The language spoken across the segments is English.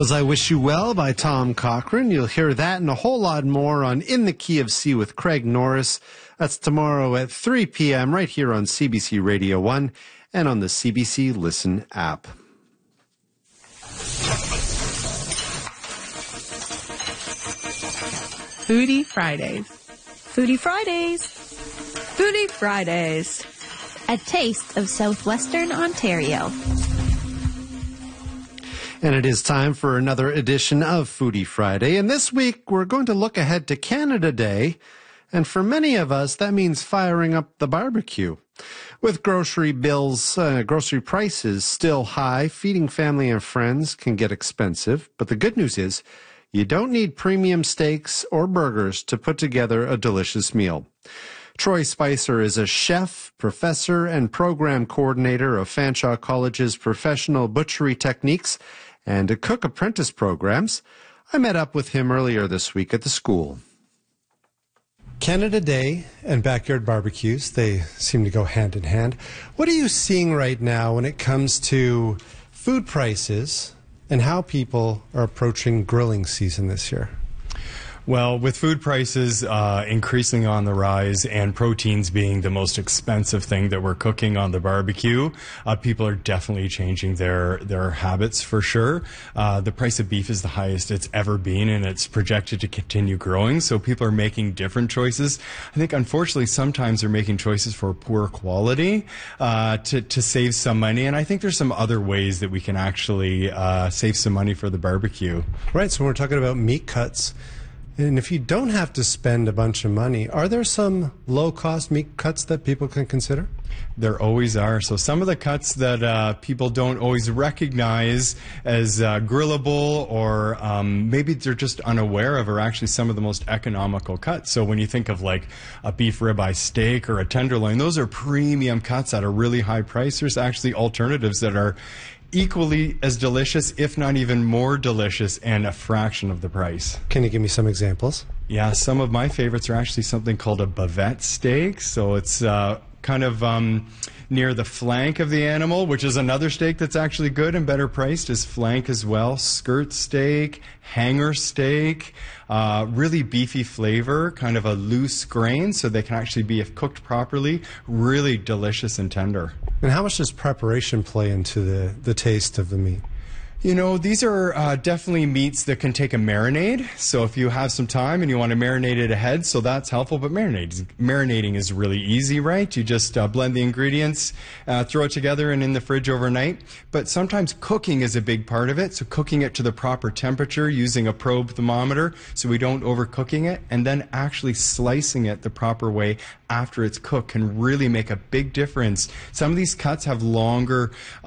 As I Wish You Well by Tom Cochrane. You'll hear that and a whole lot more on In the Key of C with Craig Norris. That's tomorrow at 3 p.m. right here on CBC Radio 1 and on the CBC Listen app. Foodie Fridays. Foodie Fridays. Foodie Fridays. A taste of southwestern Ontario. And it is time for another edition of Foodie Friday. And this week, we're going to look ahead to Canada Day. And for many of us, that means firing up the barbecue. With grocery prices still high, feeding family and friends can get expensive. But the good news is, you don't need premium steaks or burgers to put together a delicious meal. Troy Spicer is a chef, professor, and program coordinator of Fanshawe College's Professional Butchery Techniques and Cook Apprentice programs. I met up with him earlier this week at the school. Canada Day and backyard barbecues, they seem to go hand in hand. What are you seeing right now when it comes to food prices and how people are approaching grilling season this year? Well, with food prices increasing on the rise and proteins being the most expensive thing that we're cooking on the barbecue, people are definitely changing their habits for sure. The price of beef is the highest it's ever been, and it's projected to continue growing. So people are making different choices. I think, unfortunately, sometimes they're making choices for poor quality to save some money. And I think there's some other ways that we can actually save some money for the barbecue. Right. So when we're talking about meat cuts, and if you don't have to spend a bunch of money, are there some low-cost meat cuts that people can consider? There always are. So some of the cuts that people don't always recognize as grillable, or maybe they're just unaware of, are actually some of the most economical cuts. So when you think of like a beef ribeye steak or a tenderloin, those are premium cuts at a really high price. There's actually alternatives that are equally as delicious, if not even more delicious, and a fraction of the price. Can you give me some examples? Yeah, some of my favorites are actually something called a bavette steak. So it's kind of near the flank of the animal, which is another steak that's actually good and better priced as flank as well. Skirt steak, hanger steak, really beefy flavor, kind of a loose grain, so they can actually be, if cooked properly, really delicious and tender. And how much does preparation play into the taste of the meat? You know, these are definitely meats that can take a marinade. So if you have some time and you want to marinate it ahead, so that's helpful. But marinating is really easy, right? You just blend the ingredients, throw it together and in the fridge overnight. But sometimes cooking is a big part of it. So cooking it to the proper temperature using a probe thermometer so we don't overcooking it, and then actually slicing it the proper way after it's cooked can really make a big difference. Some of these cuts have longer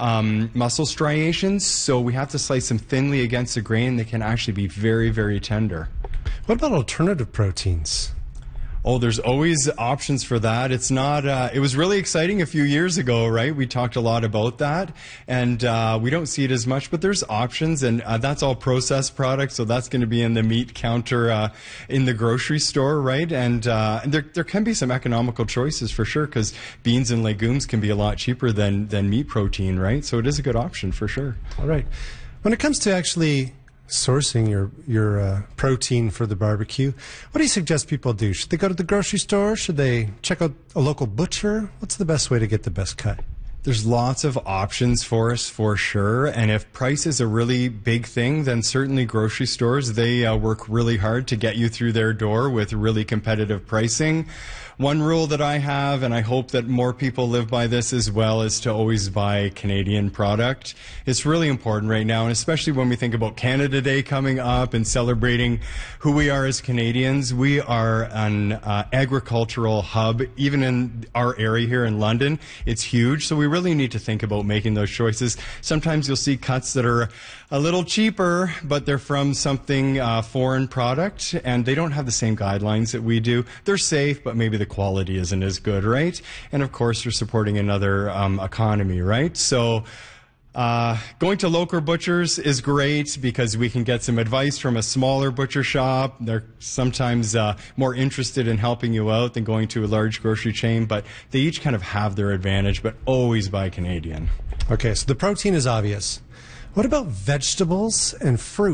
muscle striations, so we have to slice them thinly against the grain. They can actually be very, very tender. What about alternative proteins? Oh, there's always options for that. It's not, it was really exciting a few years ago, right? We talked a lot about that, and we don't see it as much, but there's options, and that's all processed products, so that's going to be in the meat counter in the grocery store, right? And there can be some economical choices for sure, because beans and legumes can be a lot cheaper than meat protein, right? So it is a good option for sure. All right. When it comes to actually sourcing your protein for the barbecue, what do you suggest people do? Should they go to the grocery store? Should they check out a local butcher? What's the best way to get the best cut? There's lots of options for us for sure, and if price is a really big thing, then certainly grocery stores, they work really hard to get you through their door with really competitive pricing. One rule that I have, and I hope that more people live by this as well, is to always buy Canadian product. It's really important right now, and especially when we think about Canada Day coming up and celebrating who we are as Canadians. We are an agricultural hub, even in our area here in London. It's huge, so we really need to think about making those choices. Sometimes you'll see cuts that are a little cheaper, but they're from something foreign product, and they don't have the same guidelines that we do. They're safe, but maybe the quality isn't as good, right? And of course, you're supporting another economy, right? So going to local butchers is great because we can get some advice from a smaller butcher shop. They're sometimes more interested in helping you out than going to a large grocery chain, but they each kind of have their advantage, but always buy Canadian. Okay, so the protein is obvious. What about vegetables and fruit?